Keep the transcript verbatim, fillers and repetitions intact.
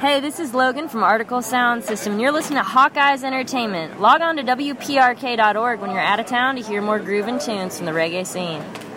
Hey, this is Logan from Article Sound System, and you're listening to Hawkeyes Entertainment. Log on to W P R K dot org when you're out of town to hear more groovin' tunes from the reggae scene.